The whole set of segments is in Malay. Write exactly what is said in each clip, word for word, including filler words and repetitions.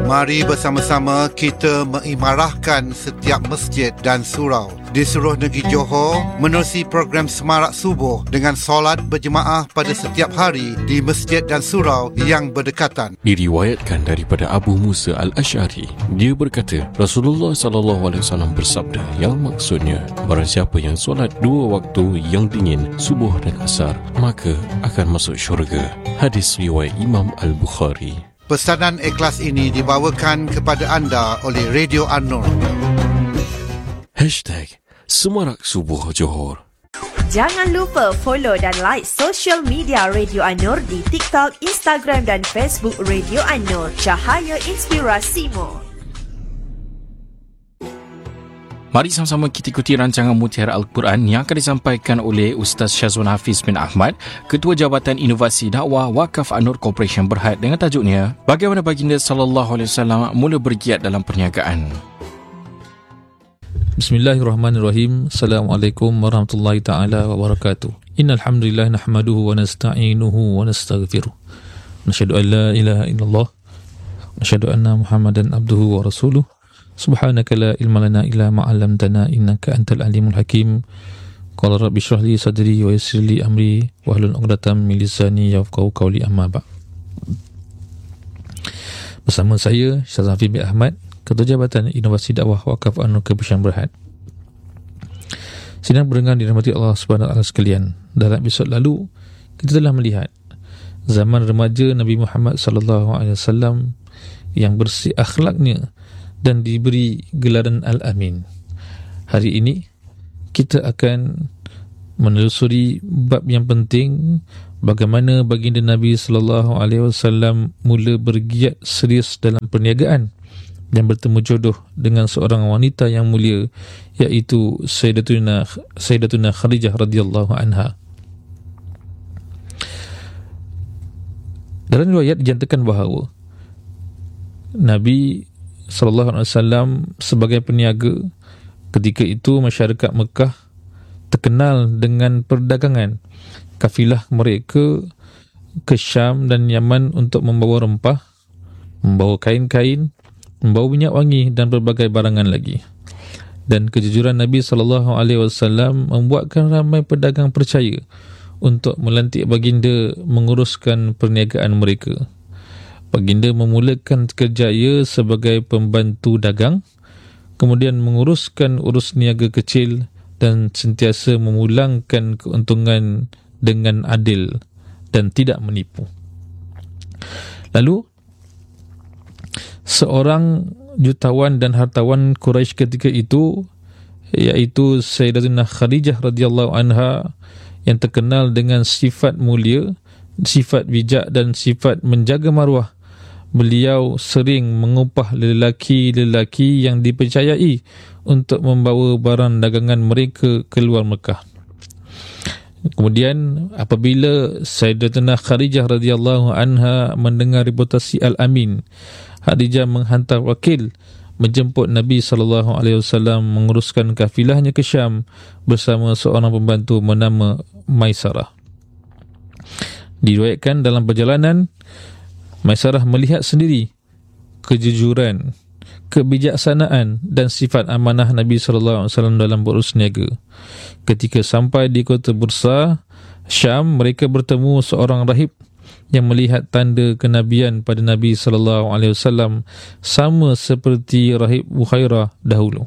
Mari bersama-sama kita mengimarahkan setiap masjid dan surau di seluruh negeri Johor menerusi program Semarak Subuh dengan solat berjemaah pada setiap hari di masjid dan surau yang berdekatan. Diriwayatkan daripada Abu Musa Al-Asy'ari, dia berkata, Rasulullah sallallahu alaihi wasallam bersabda, yang maksudnya, barang siapa yang solat dua waktu yang dingin, subuh dan asar, maka akan masuk syurga. Hadis riwayat Imam Al-Bukhari. Pesanan ikhlas ini dibawakan kepada anda oleh Radio An-Nur. Hashtag Semarak Subuh Johor. Jangan lupa follow dan like social media Radio An-Nur di TikTok, Instagram dan Facebook Radio An-Nur. Cahaya Inspirasimu. Mari sama-sama kita ikuti rancangan Mutiara Al-Quran yang akan disampaikan oleh Ustaz Syazwan Hafiz bin Ahmad, Ketua Jabatan Inovasi Dakwah Wakaf An-Nur Corporation Berhad, dengan tajuknya Bagaimana Baginda sallallahu alaihi wasallam mula bergiat dalam perniagaan. Bismillahirrahmanirrahim. Assalamualaikum warahmatullahi taala wabarakatuh. Innal hamdalillah nahmaduhu wa nasta'inuhu wa nastaghfiruh. Nasyhadu an la ilaha illallah wa nasyhadu anna Muhammadan abduhu wa rasuluh. Subhanaka la ilma lana illa ma 'allamtana innaka antal alimul hakim. Qala rabbi shrah li sadri wa yassir li amri wahlul 'uqdatam min lisani yafqahu qawli, amma ba'd. Bersama saya Syazwan Hafiz bin Ahmad, Ketua Jabatan Inovasi Dakwah Wakaf An-Nur Corporation Berhad. Sidang pendengar dirahmati Allah Subhanahu wa taala sekalian. Dalam episod lalu kita telah melihat zaman remaja Nabi Muhammad sallallahu alaihi wasallam yang bersih akhlaknya dan diberi gelaran Al-Amin. Hari ini kita akan menelusuri bab yang penting, bagaimana baginda Nabi sallallahu alaihi wasallam mula bergiat serius dalam perniagaan dan bertemu jodoh dengan seorang wanita yang mulia, iaitu Sayyidatuna Sayyidatuna Khadijah radhiyallahu anha. Dalam riwayat dinyatakan bahawa Nabi sallallahu alaihi wasallam sebagai peniaga ketika itu, masyarakat Mekah terkenal dengan perdagangan. Kafilah mereka ke Syam dan Yaman untuk membawa rempah, membawa kain-kain, membawa minyak wangi dan berbagai barangan lagi. Dan kejujuran Nabi sallallahu alaihi wasallam membuatkan ramai pedagang percaya untuk melantik baginda menguruskan perniagaan mereka. Baginda memulakan kerjaya sebagai pembantu dagang, kemudian menguruskan urus niaga kecil dan sentiasa memulangkan keuntungan dengan adil dan tidak menipu. Lalu, seorang jutawan dan hartawan Quraisy ketika itu, iaitu Sayyidatuna Khadijah radhiyallahu anha, yang terkenal dengan sifat mulia, sifat bijak dan sifat menjaga maruah. Beliau sering mengupah lelaki-lelaki yang dipercayai untuk membawa barang dagangan mereka keluar Mekah. Kemudian apabila Sayyidatuna Khadijah radhiyallahu anha mendengar reputasi Al-Amin, Khadijah menghantar wakil menjemput Nabi sallallahu alaihi wasallam menguruskan kafilahnya ke Syam bersama seorang pembantu bernama Maisarah. Diriwayatkan dalam perjalanan, Maisarah melihat sendiri kejujuran, kebijaksanaan dan sifat amanah Nabi sallallahu alaihi wasallam dalam berurus niaga. Ketika sampai di kota Bursa, Syam, mereka bertemu seorang rahib yang melihat tanda kenabian pada Nabi sallallahu alaihi wasallam sama seperti rahib Bukhairah dahulu.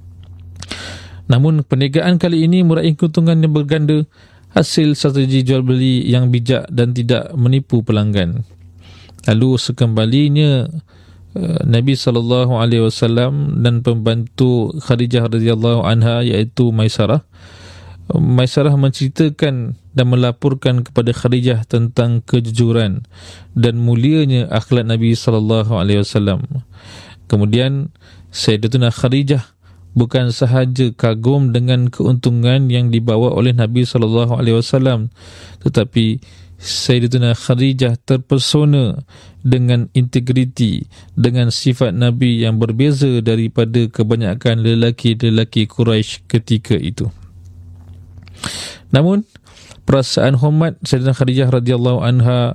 Namun perniagaan kali ini meraih keuntungan yang berganda, hasil strategi jual beli yang bijak dan tidak menipu pelanggan. Lalu sekembalinya Nabi sallallahu alaihi wasallam dan pembantu Khadijah radhiyallahu anha, iaitu Maisarah, Maisarah menceritakan dan melaporkan kepada Khadijah tentang kejujuran dan mulianya akhlak Nabi sallallahu alaihi wasallam. Kemudian Sayyidatuna Khadijah bukan sahaja kagum dengan keuntungan yang dibawa oleh Nabi sallallahu alaihi wasallam, tetapi Sayyidatuna Khadijah terpesona dengan integriti, dengan sifat Nabi yang berbeza daripada kebanyakan lelaki-lelaki Quraisy ketika itu. Namun, perasaan hormat Sayyidatuna Khadijah radhiyallahu anha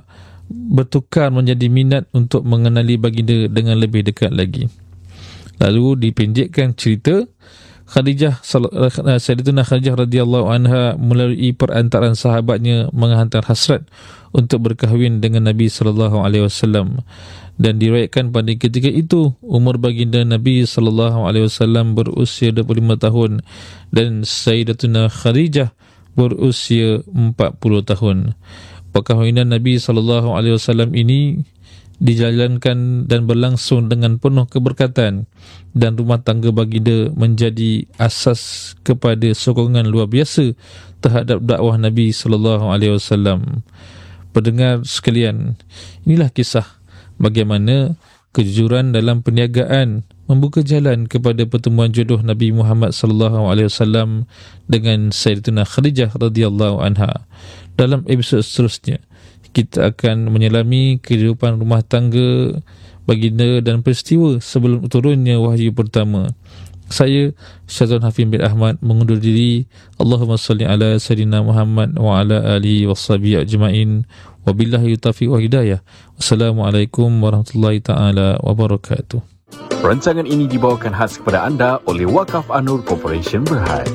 bertukar menjadi minat untuk mengenali baginda dengan lebih dekat lagi. Lalu dipinjekkan cerita Khadijah Sayyidatuna Khadijah radhiyallahu anha melalui perantaraan sahabatnya menghantar hasrat untuk berkahwin dengan Nabi sallallahu alaihi wasallam, dan diriwayatkan pada ketika itu umur baginda Nabi sallallahu alaihi wasallam berusia dua puluh lima tahun dan Sayyidatuna Khadijah berusia empat puluh tahun. Perkahwinan Nabi sallallahu alaihi wasallam ini dijalankan dan berlangsung dengan penuh keberkatan, dan rumah tangga baginda menjadi asas kepada sokongan luar biasa terhadap dakwah Nabi sallallahu alaihi wasallam. Pendengar sekalian, inilah kisah bagaimana kejujuran dalam perniagaan membuka jalan kepada pertemuan jodoh Nabi Muhammad sallallahu alaihi wasallam dengan Sayyidatuna Khadijah radhiyallahu anha. Dalam episod seterusnya, kita akan menyelami kehidupan rumah tangga baginda dan peristiwa sebelum turunnya wahyu pertama. Saya Syazwan Hafim bin Ahmad mengundur diri. Allahumma salli ala Sayyidina Muhammad wa ala alihi washabihi ajma'in. Wabillahi taufiq wa hidayah. Wassalamualaikum warahmatullahi taala wabarakatuh. Rancangan ini dibawakan khas kepada anda oleh Wakaf An-Nur Corporation Berhad.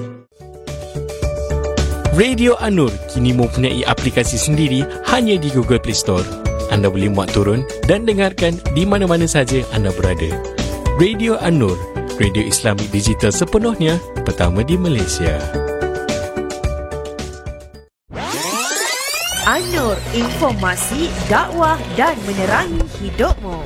Radio An-Nur kini mempunyai aplikasi sendiri hanya di Google Play Store. Anda boleh muat turun dan dengarkan di mana-mana saja anda berada. Radio An-Nur, radio Islamik digital sepenuhnya, pertama di Malaysia. An-Nur, informasi, dakwah dan menerangi hidupmu.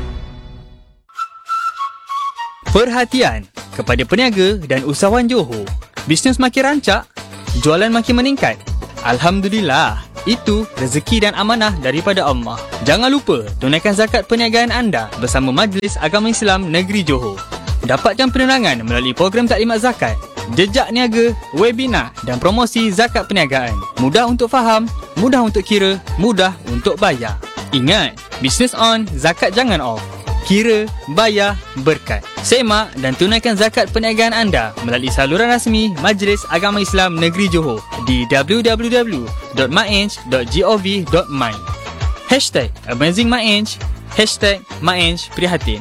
Perhatian kepada peniaga dan usahawan Johor. Bisnes makin rancak, jualan makin meningkat. Alhamdulillah, itu rezeki dan amanah daripada Allah. Jangan lupa tunaikan zakat perniagaan anda bersama Majlis Agama Islam Negeri Johor. Dapatkan penerangan melalui program taklimat zakat, jejak niaga, webinar dan promosi zakat perniagaan. Mudah untuk faham, mudah untuk kira, mudah untuk bayar. Ingat, bisnes on, zakat jangan off. Kira, bayar, berkat. Semak dan tunaikan zakat perniagaan anda melalui saluran rasmi Majlis Agama Islam Negeri Johor di w w w dot maenj dot gov dot my. Hashtag AmazingMaenj, Hashtag Maenj Prihatin.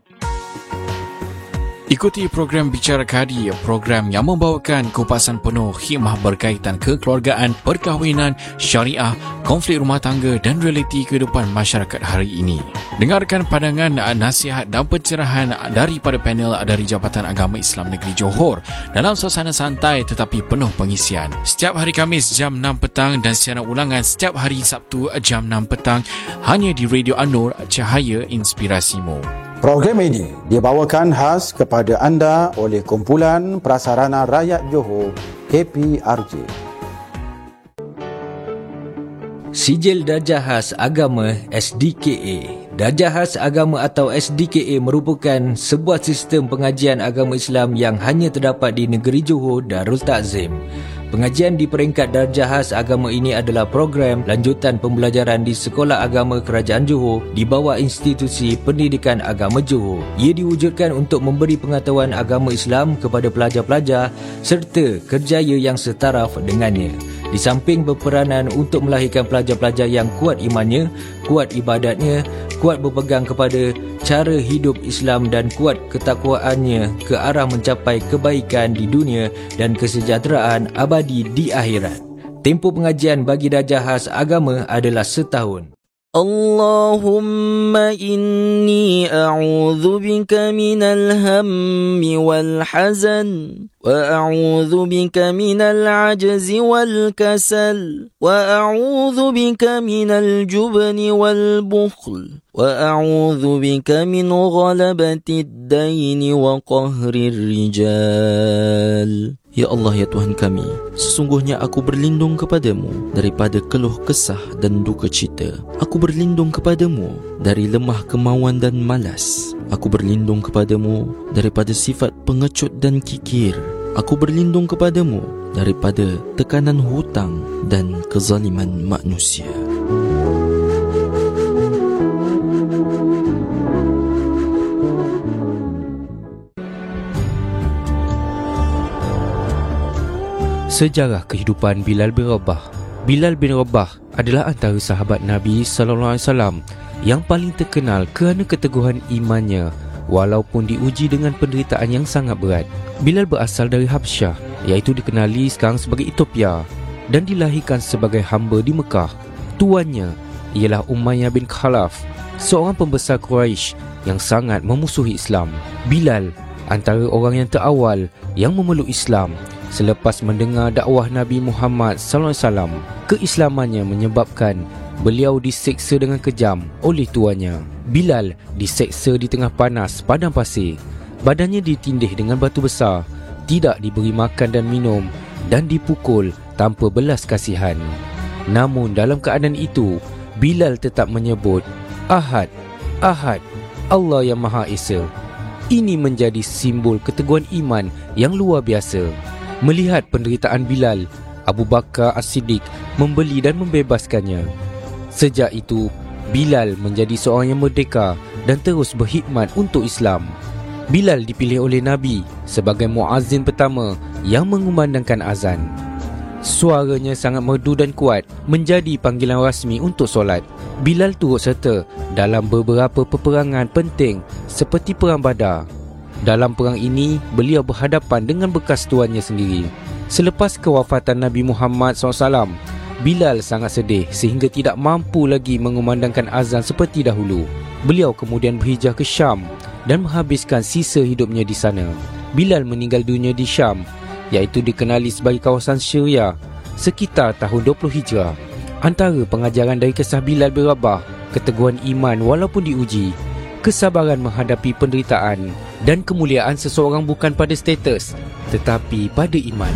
Ikuti program Bicara Kadi, program yang membawakan kupasan penuh hikmah berkaitan kekeluargaan, perkahwinan, syariah, konflik rumah tangga dan realiti kehidupan masyarakat hari ini. Dengarkan pandangan, nasihat dan pencerahan daripada panel dari Jabatan Agama Islam Negeri Johor dalam suasana santai tetapi penuh pengisian. Setiap hari Khamis jam enam petang dan siaran ulangan setiap hari Sabtu jam enam petang hanya di Radio An-Nur, Cahaya Inspirasimu. Program ini dibawakan khas kepada anda oleh Kumpulan Prasarana Rakyat Johor K P R J. Sijil Darjah Khas Agama S D K A. Darjah Khas Agama atau S D K A merupakan sebuah sistem pengajian agama Islam yang hanya terdapat di negeri Johor Darul Takzim. Pengajian di peringkat darjah khas agama ini adalah program lanjutan pembelajaran di Sekolah Agama Kerajaan Johor di bawah Institusi Pendidikan Agama Johor. Ia diwujudkan untuk memberi pengetahuan agama Islam kepada pelajar-pelajar serta kerjaya yang setaraf dengannya. Di samping berperanan untuk melahirkan pelajar-pelajar yang kuat imannya, kuat ibadatnya, kuat berpegang kepada cara hidup Islam dan kuat ketakwaannya ke arah mencapai kebaikan di dunia dan kesejahteraan abadi di akhirat. Tempoh pengajian bagi darjah khas agama adalah setahun. Allahumma inni a'udhu bika minal hammi wal hazan wa a'udhu bika minal ajzi wal kasal wa a'udhu bika minal jubni wal bukhl wa a'udhu bika min ghalabati ad-daini wa qahri rijal. Ya Allah, ya Tuhan kami, sesungguhnya aku berlindung kepadamu daripada keluh kesah dan duka cita. Aku berlindung kepadamu dari lemah kemauan dan malas. Aku berlindung kepadamu daripada sifat pengecut dan kikir. Aku berlindung kepadamu daripada tekanan hutang dan kezaliman manusia. Sejarah kehidupan Bilal bin Rabah Bilal bin Rabah adalah antara sahabat Nabi sallallahu alaihi wasallam yang paling terkenal kerana keteguhan imannya walaupun diuji dengan penderitaan yang sangat berat. Bilal berasal dari Habsyah, iaitu dikenali sekarang sebagai Ethiopia, dan dilahirkan sebagai hamba di Mekah. Tuannya ialah Umayyah bin Khalaf, seorang pembesar Quraisy yang sangat memusuhi Islam. Bilal antara orang yang terawal yang memeluk Islam selepas mendengar dakwah Nabi Muhammad sallallahu alaihi wasallam. Keislamannya menyebabkan beliau diseksa dengan kejam oleh tuannya. Bilal diseksa di tengah panas padang pasir. Badannya ditindih dengan batu besar, tidak diberi makan dan minum, dan dipukul tanpa belas kasihan. Namun dalam keadaan itu, Bilal tetap menyebut, Ahad, Ahad, Allah yang Maha Esa. Ini menjadi simbol keteguhan iman yang luar biasa. Melihat penderitaan Bilal, Abu Bakar As-Siddiq membeli dan membebaskannya. Sejak itu, Bilal menjadi seorang yang merdeka dan terus berkhidmat untuk Islam. Bilal dipilih oleh Nabi sebagai muazzin pertama yang mengumandangkan azan. Suaranya sangat merdu dan kuat, menjadi panggilan rasmi untuk solat. Bilal turut serta dalam beberapa peperangan penting seperti Perang Badar. Dalam perang ini, beliau berhadapan dengan bekas tuannya sendiri. Selepas kewafatan Nabi Muhammad sallallahu alaihi wasallam, Bilal sangat sedih sehingga tidak mampu lagi mengumandangkan azan seperti dahulu. Beliau kemudian berhijrah ke Syam dan menghabiskan sisa hidupnya di sana. Bilal meninggal dunia di Syam, iaitu dikenali sebagai kawasan Syria, sekitar tahun dua puluh Hijrah. Antara pengajaran dari kisah Bilal bin Rabah, keteguhan iman walaupun diuji, kesabaran menghadapi penderitaan, dan kemuliaan seseorang bukan pada status tetapi pada iman.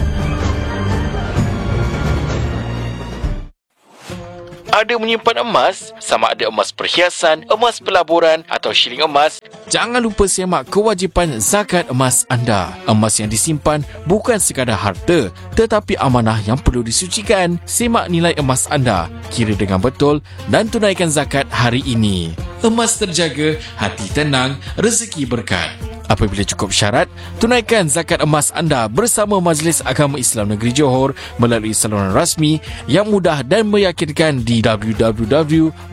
Ada menyimpan emas, sama ada emas perhiasan, emas pelaburan atau shilling emas, jangan lupa semak kewajipan zakat emas anda. Emas yang disimpan bukan sekadar harta, tetapi amanah yang perlu disucikan. Semak nilai emas anda, kira dengan betul dan tunaikan zakat hari ini. Emas terjaga, hati tenang, rezeki berkat. Apabila cukup syarat, tunaikan zakat emas anda bersama Majlis Agama Islam Negeri Johor melalui saluran rasmi yang mudah dan meyakinkan di w w w